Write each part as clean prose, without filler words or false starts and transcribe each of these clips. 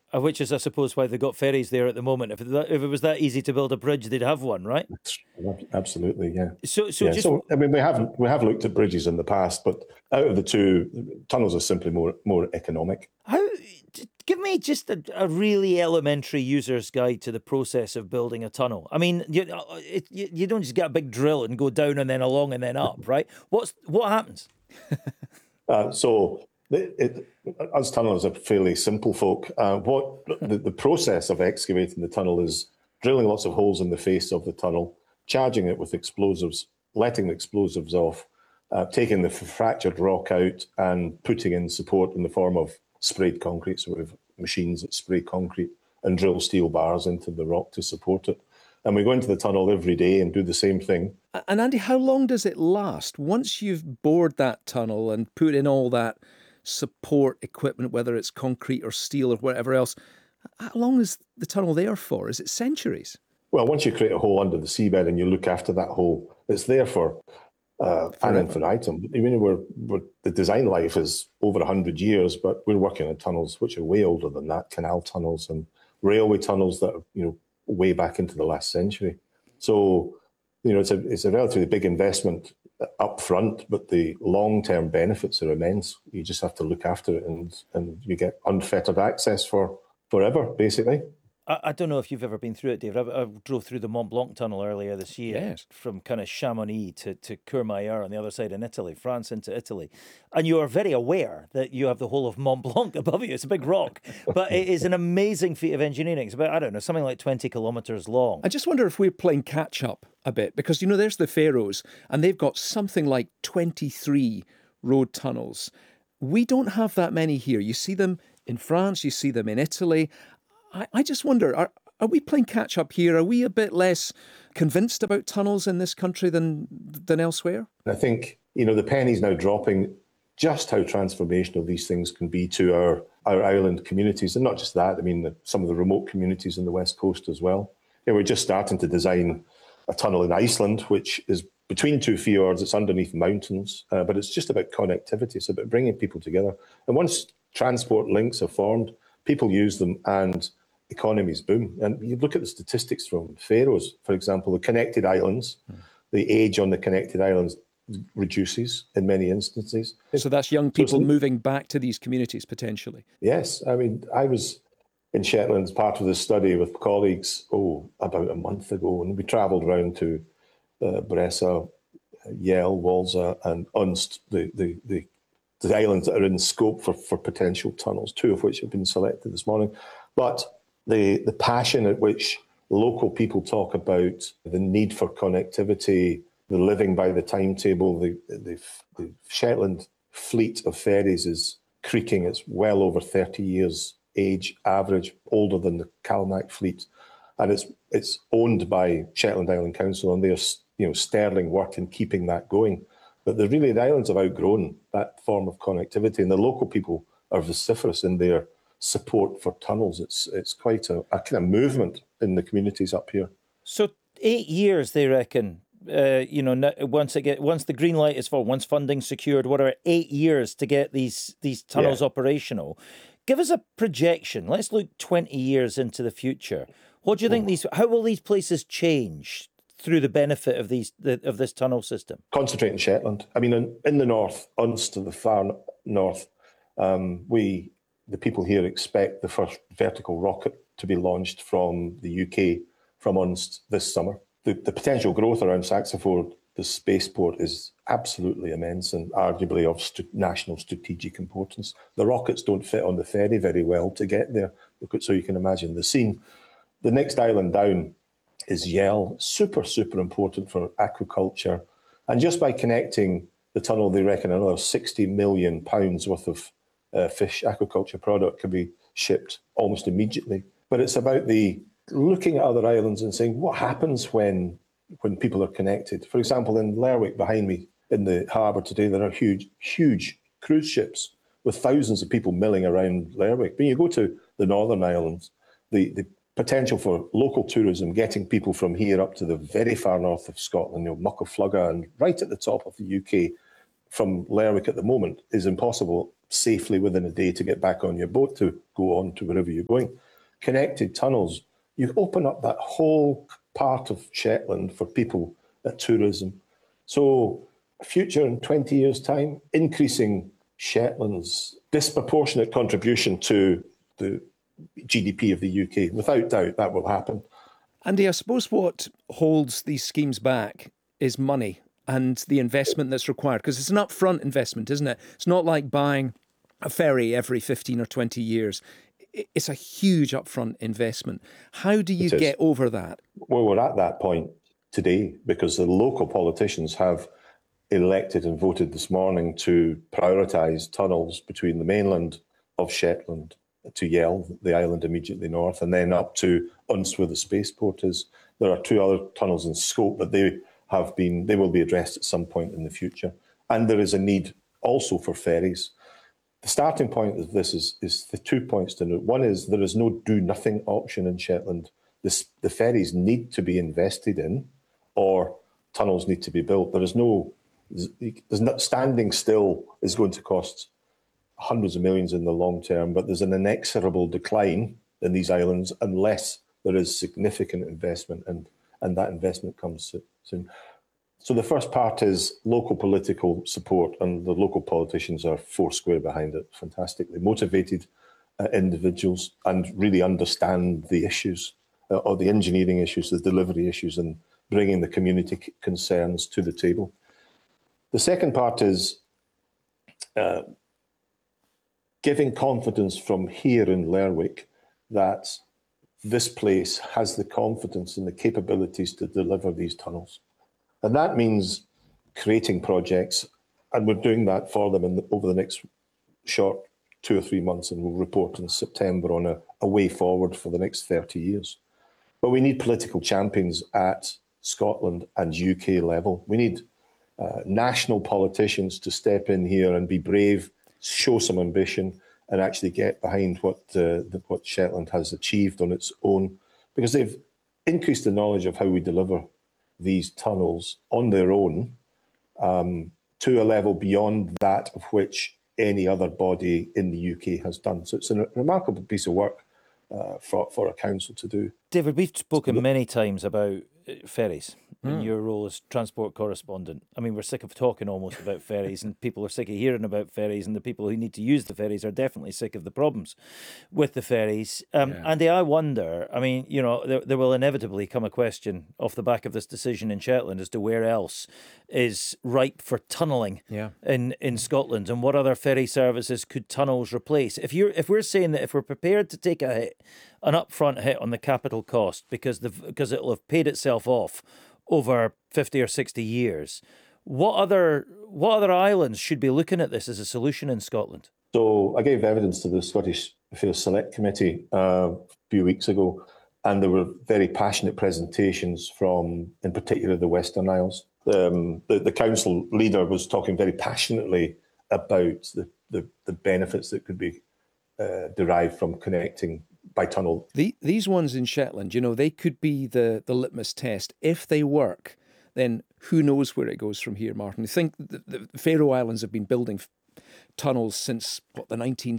Which is, I suppose, why they've got ferries there at the moment. If it was that easy to build a bridge, they'd have one, right? Absolutely, yeah. So I mean, we have looked at bridges in the past, but out of the two, tunnels are simply more economic. Give me just a really elementary user's guide to the process of building a tunnel. I mean, you don't just get a big drill and go down and then along and then up, right? What happens? Us tunnelers are fairly simple folk. The process of excavating the tunnel is drilling lots of holes in the face of the tunnel, charging it with explosives, letting the explosives off, taking the fractured rock out and putting in support in the form of sprayed concrete. So we have machines that spray concrete and drill steel bars into the rock to support it. And we go into the tunnel every day and do the same thing. And Andy, how long does it last? Once you've bored that tunnel and put in all that support equipment, whether it's concrete or steel or whatever else, how long is the tunnel there for? Is it centuries? Well, once you create a hole under the seabed and you look after that hole, it's there for an infinitum. I mean, the design life is over 100 years, but we're working on tunnels which are way older than that, canal tunnels and railway tunnels that are, way back into the last century. So, it's a relatively big investment up front, but the long-term benefits are immense. You just have to look after it and you get unfettered access for forever, basically. I don't know if you've ever been through it, David. I drove through the Mont Blanc tunnel earlier this year, yes, from kind of Chamonix to Courmayeur on the other side in Italy, France into Italy. And you are very aware that you have the whole of Mont Blanc above you. It's a big rock, but it is an amazing feat of engineering. It's about, I don't know, something like 20 kilometres long. I just wonder if we're playing catch up a bit, because, there's the Faroes and they've got something like 23 road tunnels. We don't have that many here. You see them in France, you see them in Italy. I just wonder, are we playing catch up here? Are we a bit less convinced about tunnels in this country than elsewhere? I think, the penny's now dropping just how transformational these things can be to our island communities. And not just that, I mean, some of the remote communities on the West Coast as well. We're just starting to design a tunnel in Iceland, which is between two fjords. It's underneath mountains, but it's just about connectivity. It's about bringing people together. And once transport links are formed, people use them and economies boom. And you look at the statistics from Faroes, for example, the connected islands, the age on the connected islands reduces in many instances. So that's young people moving back to these communities potentially. Yes. I mean, I was in Shetland as part of this study with colleagues, about a month ago, and we travelled around to Bressa, Yell, Walsa and Unst, the islands that are in scope for potential tunnels, two of which have been selected this morning. But the passion at which local people talk about the need for connectivity, the living by the timetable, the Shetland fleet of ferries is creaking. It's well over 30 years age average, older than the Calmac fleet. And it's owned by Shetland Island Council, and they're sterling work in keeping that going. But the islands have outgrown that form of connectivity, and the local people are vociferous in their support for tunnels. It's quite a kind of movement in the communities up here. So 8 years, they reckon. Once the green light is for, once funding secured, 8 years to get these tunnels operational. Give us a projection. Let's look 20 years into the future. What do you think how will these places change through the benefit of this tunnel system? Concentrate in Shetland. I mean, in the north, Unst to the far north, the people here expect the first vertical rocket to be launched from the UK, from Unst this summer. The potential growth around Saxaford, the spaceport, is absolutely immense and arguably of national strategic importance. The rockets don't fit on the ferry very well to get there, so you can imagine the scene. The next island down is Yell, super, super important for aquaculture. And just by connecting the tunnel, they reckon another £60 million worth of fish aquaculture product can be shipped almost immediately. But it's about looking at other islands and saying, what happens when people are connected? For example, in Lerwick behind me in the harbour today, there are huge cruise ships with thousands of people milling around Lerwick. When you go to the Northern Islands, the potential for local tourism, getting people from here up to the very far north of Scotland, Muckleflugga, and right at the top of the UK from Lerwick at the moment is impossible. safely within a day to get back on your boat to go on to wherever you're going. Connected tunnels, you open up that whole part of Shetland for people at tourism. So future in 20 years' time, increasing Shetland's disproportionate contribution to the GDP of the UK. Without doubt, that will happen. Andy, I suppose what holds these schemes back is money and the investment that's required, because it's an upfront investment, isn't it? It's not like buying a ferry every 15 or 20 years. It's a huge upfront investment. How do you get over that? Well, we're at that point today because the local politicians have elected and voted this morning to prioritise tunnels between the mainland of Shetland to Yell, the island immediately north, and then up to Uns where the spaceport is. There are 2 other tunnels in scope, but they will be addressed at some point in the future. And there is a need also for ferries. The starting point of this is the 2 points to note. One is there is no do-nothing option in Shetland. The ferries need to be invested in, or tunnels need to be built. There's not standing still is going to cost hundreds of millions in the long term, but there's an inexorable decline in these islands unless there is significant investment, and that investment comes soon. So the first part is local political support, and the local politicians are foursquare behind it, fantastically motivated individuals, and really understand the issues, or the engineering issues, the delivery issues, and bringing the community concerns to the table. The second part is giving confidence from here in Lerwick that this place has the confidence and the capabilities to deliver these tunnels. And that means creating projects, and we're doing that for them over the next short 2 or 3 months, and we'll report in September on a way forward for the next 30 years. But we need political champions at Scotland and UK level. We need national politicians to step in here and be brave, show some ambition, and actually get behind what Shetland has achieved on its own, because they've increased the knowledge of how we deliver these tunnels on their own to a level beyond that of which any other body in the UK has done. So it's a remarkable piece of work for a council to do. David, we've spoken many times about ferries in your role as transport correspondent. I mean, we're sick of talking almost about ferries, and people are sick of hearing about ferries, and the people who need to use the ferries are definitely sick of the problems with the ferries. Andy, I wonder, I mean, you know, there will inevitably come a question off the back of this decision in Shetland as to where else is ripe for tunnelling in Scotland, and what other ferry services could tunnels replace? If we're saying that if we're prepared to take a hit, an upfront hit on the capital cost because it'll have paid itself off over 50 or 60 years, what other islands should be looking at this as a solution in Scotland? So I gave evidence to the Scottish Affairs Select Committee a few weeks ago, and there were very passionate presentations from, in particular, the Western Isles. The council leader was talking very passionately about the benefits that could be derived from connecting by tunnel. These ones in Shetland, you know, they could be the litmus test. If they work, then who knows where it goes from here, Martin. I think the Faroe Islands have been building tunnels since, the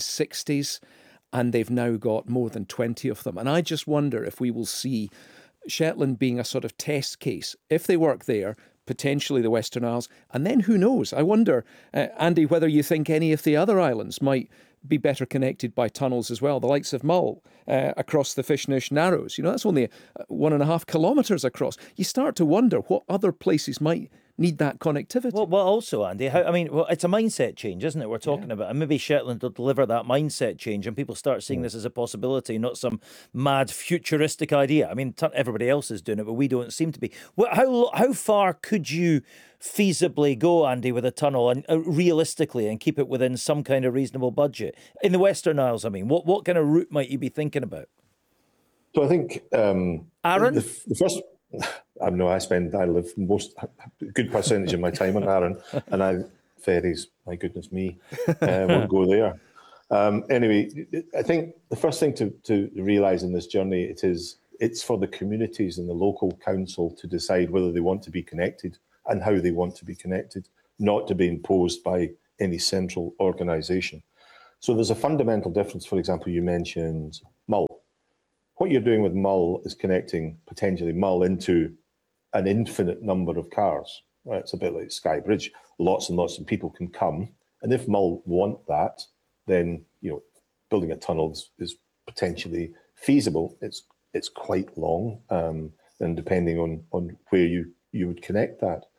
1960s, and they've now got more than 20 of them. And I just wonder if we will see Shetland being a sort of test case. If they work there, potentially the Western Isles, and then who knows? I wonder, Andy, whether you think any of the other islands might be better connected by tunnels as well, the likes of Mull across the Fishnish Narrows. You know, that's only 1.5 kilometres across. You start to wonder what other places might need that connectivity. Well, also, Andy, it's a mindset change, isn't it? We're talking about, and maybe Shetland will deliver that mindset change, and people start seeing this as a possibility, not some mad futuristic idea. I mean, everybody else is doing it, but we don't seem to be. How far could you feasibly go, Andy, with a tunnel, and realistically, and keep it within some kind of reasonable budget in the Western Isles? I mean, what kind of route might you be thinking about? So I think Arran? The first. I live most good percentage of my time on Arran, and ferries. My goodness me, won't go there. Anyway, I think the first thing to realise in this journey it's for the communities and the local council to decide whether they want to be connected and how they want to be connected, not to be imposed by any central organisation. So there's a fundamental difference. For example, you mentioned Mull. What you're doing with Mull is connecting potentially Mull into an infinite number of cars. Right? It's a bit like Skye Bridge. Lots and lots of people can come. And if Mull want that, then building a tunnel is potentially feasible. It's quite long, and depending on where you would connect that.